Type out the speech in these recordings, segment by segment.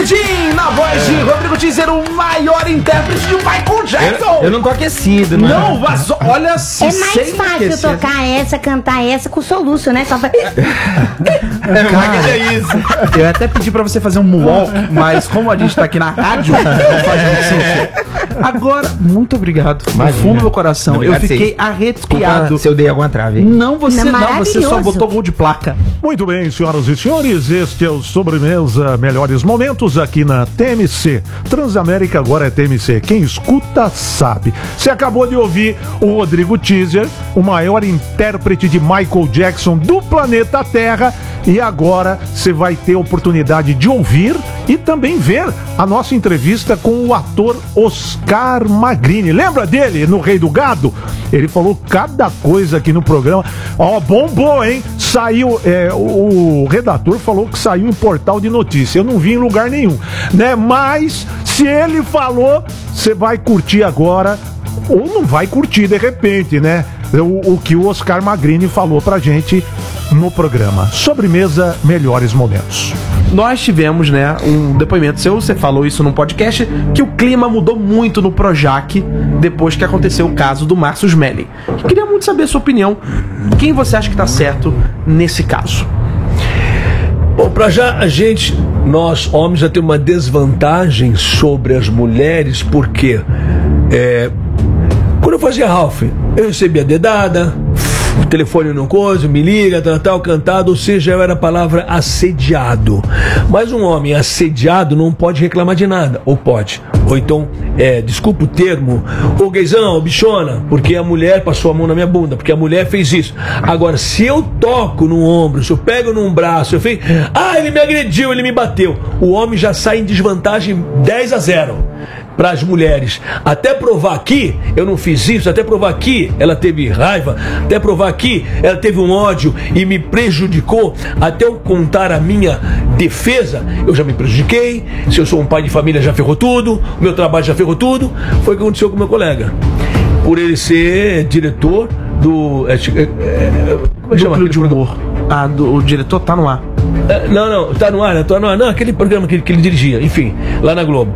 Jim, na voz de Rodrigo Teaser, o maior intérprete de Michael Jackson. Eu não tô aquecido, né? Não, mas olha, se É mais fácil tocar essa, cantar essa com soluço, né? Só pra... Cara, é isso. Eu até pedi pra você fazer um moonwalk, mas como a gente tá aqui na rádio, não faz muito sentido. Agora, muito obrigado. No fundo do meu coração, Obrigado, eu fiquei arrepiado. Se eu dei alguma trave. Não, você Não, não, você só maravilhoso. botou gol de placa. Muito bem, senhoras e senhores, este é o Sobremesa Melhores Momentos aqui na TMC. Transamérica agora é TMC. Quem escuta sabe. Você acabou de ouvir o Rodrigo Teaser, o maior intérprete de Michael Jackson do planeta Terra. E agora você vai ter a oportunidade de ouvir e também ver a nossa entrevista com o ator Oscar Magrini. Lembra dele no Rei do Gado? Ele falou cada coisa aqui no programa. Ó, bombou, hein? Saiu, o redator falou que saiu em portal de notícia. Eu não vi em lugar nenhum, né? Mas se ele falou, você vai curtir agora ou não vai curtir de repente, né? O que o Oscar Magrini falou pra gente no programa. Sobremesa Melhores Momentos. Nós tivemos, né, um depoimento seu, você falou isso num podcast, que o clima mudou muito no Projac depois que aconteceu o caso do Márcio Smelling. Eu queria muito saber a sua opinião. Quem você acha que tá certo nesse caso? Bom, pra já nós homens já temos uma desvantagem sobre as mulheres, porque quando eu fazia Ralph, eu recebia dedada, o telefone não coisa, me liga, tal, cantado, ou seja, eu era a palavra assediado. Mas um homem assediado não pode reclamar de nada, ou pode. Ou então, desculpa o termo, ô gaysão, ô bichona, porque a mulher passou a mão na minha bunda, porque a mulher fez isso. Agora, se eu toco no ombro, se eu pego num braço, eu fiz, ele me agrediu, ele me bateu, o homem já sai em desvantagem 10-0 para as mulheres. Até provar que eu não fiz isso, até provar que ela teve raiva, até provar que ela teve um ódio e me prejudicou, até eu contar a minha defesa, eu já me prejudiquei. Se eu sou um pai de família, já ferrou tudo, o meu trabalho já ferrou tudo. Foi o que aconteceu com o meu colega, por ele ser diretor do como é que chama? Núcleo de Humor. O diretor tá no ar. Não, tá no ar, não, aquele programa que ele dirigia, enfim, lá na Globo.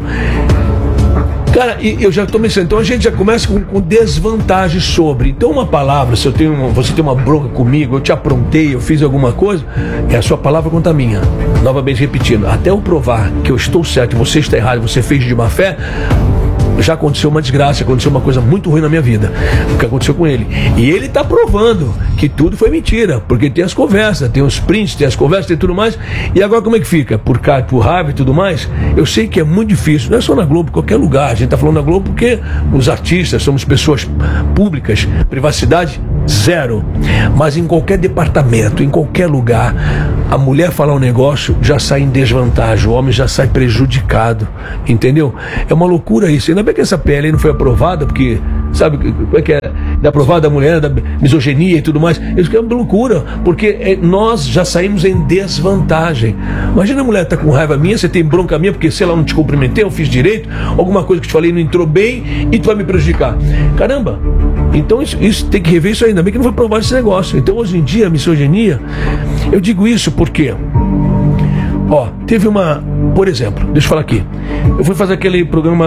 Cara, eu já tô pensando, então a gente já começa com desvantagem sobre. Então uma palavra, se você tem uma bronca comigo, eu te aprontei, eu fiz alguma coisa, é a sua palavra contra a minha. Novamente repetindo, até eu provar que eu estou certo e você está errado, você fez de má fé, já aconteceu uma desgraça, aconteceu uma coisa muito ruim na minha vida, o que aconteceu com ele. E ele tá provando que tudo foi mentira, porque tem as conversas, tem os prints, tem as conversas, tem tudo mais. E agora como é que fica? Por raiva e tudo mais? Eu sei que é muito difícil, não é só na Globo, qualquer lugar. A gente tá falando na Globo porque os artistas somos pessoas públicas, privacidade zero. Mas em qualquer departamento, em qualquer lugar, a mulher falar um negócio já sai em desvantagem, o homem já sai prejudicado, entendeu? É uma loucura isso. Ainda bem que essa PL aí não foi aprovada, porque, sabe, como é que é? Da aprovada da mulher, da misoginia e tudo mais. Isso que é uma loucura, porque nós já saímos em desvantagem. Imagina a mulher tá com raiva minha, você tem bronca minha, porque sei lá, não te cumprimentei, eu fiz direito, alguma coisa que te falei não entrou bem e tu vai me prejudicar. Caramba! Então isso tem que rever isso aí. Ainda bem que não foi aprovado esse negócio. Então hoje em dia, a misoginia, eu digo isso porque, teve por exemplo, deixa eu falar aqui, eu fui fazer aquele programa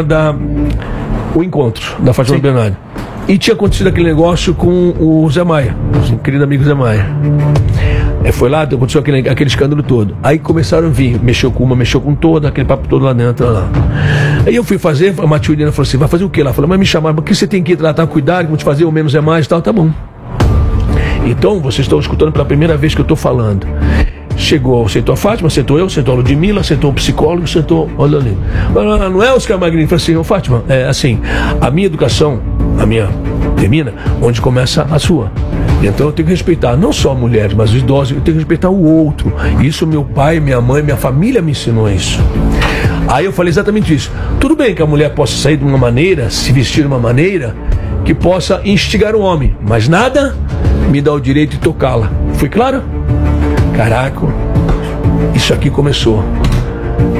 O Encontro, da Fátima Bernardi, e tinha acontecido aquele negócio com o Zé Maia, o querido amigo Zé Maia. Foi lá, aconteceu aquele escândalo todo. Aí começaram a vir, mexeu com uma, mexeu com toda, aquele papo todo lá dentro. Lá. Aí eu fui fazer, a Matilde falou assim, vai fazer o que lá? Falei, mas me chamaram, porque você tem que tratar, cuidar, vamos te fazer, o menos é mais e tal, tá bom. Então, vocês estão escutando pela primeira vez que eu estou falando. Sentou a Fátima, sentou eu, sentou a Ludmilla, sentou o psicólogo, sentou... Olha ali. Não é Oscar Magrini? Falei assim, Fátima, assim, a minha educação, a minha termina onde começa a sua. Então eu tenho que respeitar não só mulheres, mas os idosos, eu tenho que respeitar o outro. Isso meu pai, minha mãe, minha família me ensinou isso. Aí eu falei exatamente isso. Tudo bem que a mulher possa sair de uma maneira, se vestir de uma maneira que possa instigar o homem, mas nada me dá o direito de tocá-la. Foi claro? Caraca, isso aqui começou.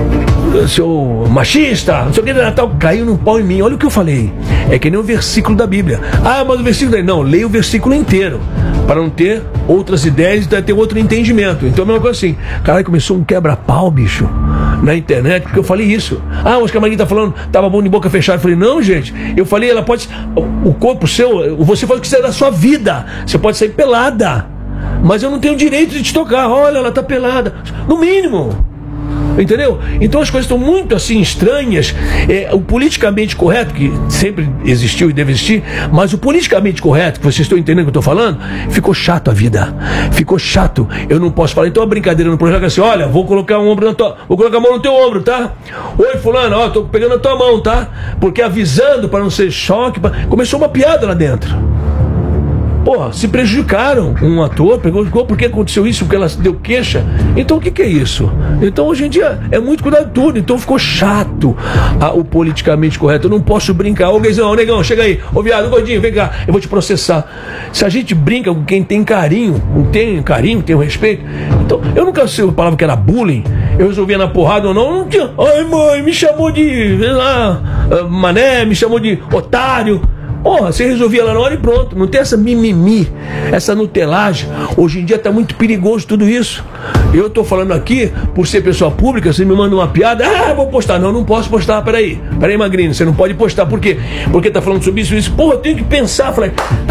seu machista, não sei o que, Natal, caiu no pau em mim. Olha o que eu falei. É que nem o versículo da Bíblia. Ah, mas o versículo daí. Não, leia o versículo inteiro. Para não ter outras ideias e ter outro entendimento. Então, a mesma coisa assim. Caralho, começou um quebra-pau, bicho, na internet, porque eu falei isso. Ah, o Oscar Maguinho tá falando, tava bom de boca fechada. Eu falei, não, gente. Eu falei, ela pode. O corpo seu, você faz o que quiser da sua vida. Você pode sair pelada. Mas eu não tenho direito de te tocar. Olha, ela tá pelada. No mínimo. Entendeu? Então as coisas estão muito assim estranhas. O politicamente correto, que sempre existiu e deve existir, mas o politicamente correto, que vocês estão entendendo o que eu estou falando, ficou chato a vida. Ficou chato. Eu não posso falar. Então a brincadeira no projeto é assim: olha, vou colocar um ombro na tua. Vou colocar a mão no teu ombro, tá? Oi, fulano, ó, tô pegando a tua mão, tá? Porque avisando para não ser choque. Começou uma piada lá dentro. Porra, se prejudicaram. Um ator pegou, porque aconteceu isso, porque ela deu queixa. Então o que é isso? Então hoje em dia é muito cuidado de tudo. Então ficou chato o politicamente correto. Eu não posso brincar. Ô Guizão, ô negão, chega aí. Ô viado, gordinho, vem cá, eu vou te processar. Se a gente brinca com quem tem carinho, tem um respeito. Então, eu nunca sei a palavra que era bullying. Eu resolvia na porrada ou não. Não tinha. Ai, mãe, me chamou de, sei lá, mané, me chamou de otário. Porra, você resolvia lá na hora e pronto. Não tem essa mimimi, essa nutelagem. Hoje em dia tá muito perigoso tudo isso. Eu tô falando aqui, por ser pessoa pública, você me manda uma piada, vou postar. Não posso postar, peraí, Magrinho, você não pode postar. Por quê? Porque tá falando sobre isso. Porra, eu tenho que pensar. Falei, tá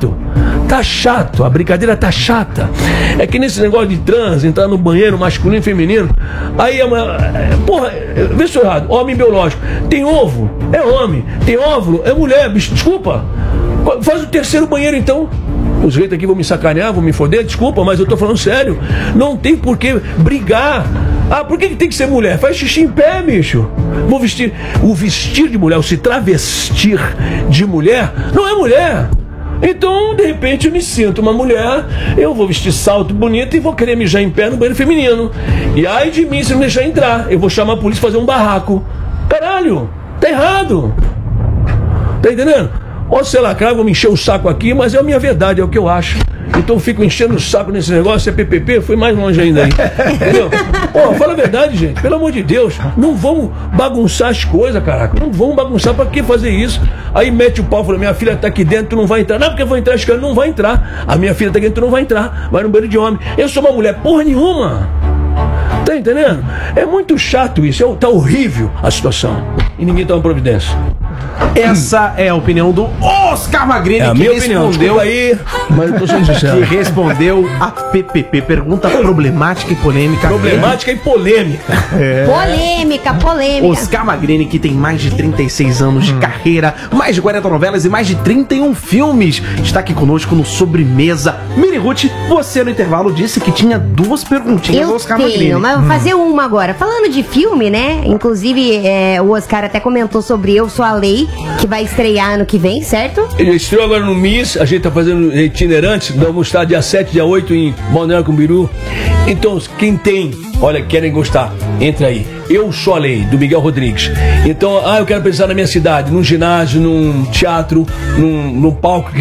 chato, a brincadeira tá chata. É que nesse negócio de trans, entrar no banheiro masculino e feminino, aí porra, vê se eu errado, homem biológico, tem ovo, é homem, tem óvulo, é mulher, bicho, desculpa, faz o terceiro banheiro então. Os jeitos aqui vão me sacanear, vão me foder, desculpa, mas eu tô falando sério. Não tem por que brigar. Ah, por que tem que ser mulher? Faz xixi em pé, bicho. O vestir de mulher, o se travestir de mulher, não é mulher. Então, de repente, eu me sinto uma mulher, eu vou vestir salto bonito e vou querer mijar em pé no banheiro feminino. E ai de mim se não deixar entrar. Eu vou chamar a polícia e fazer um barraco. Caralho, tá errado. Tá entendendo? Ou sei lá, cara, vou me encher o saco aqui, mas é a minha verdade, é o que eu acho. Então eu fico enchendo o saco nesse negócio, é PPP, fui mais longe ainda aí. Entendeu? Fala a verdade, gente, pelo amor de Deus, não vamos bagunçar as coisas, caraca. Não vamos bagunçar, pra que fazer isso? Aí mete o pau, fala, minha filha tá aqui dentro, tu não vai entrar. Não, porque eu vou entrar, acho que ela não vai entrar. A minha filha tá aqui dentro, tu não vai entrar. Vai no banheiro de homem. Eu sou uma mulher, porra nenhuma. Tá entendendo? É muito chato isso, tá horrível a situação. E ninguém toma providência. Essa é a opinião do Oscar Magrini, a que minha respondeu opinião, aí, mas eu tô sendo sincero. Que respondeu a PPP. Pergunta problemática e polêmica. Problemática e polêmica. Polêmica. Oscar Magrini, que tem mais de 36 anos de carreira, mais de 40 novelas e mais de 31 filmes, está aqui conosco no Sobremesa. Miri Ruth, você no intervalo disse que tinha duas perguntinhas do Oscar Magrini. Mas vou fazer uma agora. Falando de filme, né? Inclusive, o Oscar até comentou sobre Eu Sou a Lei, que vai estrear ano que vem, certo? Ele estreou agora no MIS, a gente tá fazendo itinerantes, vamos estar dia 7, dia 8 em Balneário Camboriú. Então, quem tem, olha, querem gostar, entra aí. Eu Sou a Lei, do Miguel Rodrigues. Então, eu quero pensar na minha cidade, num ginásio, num teatro, num palco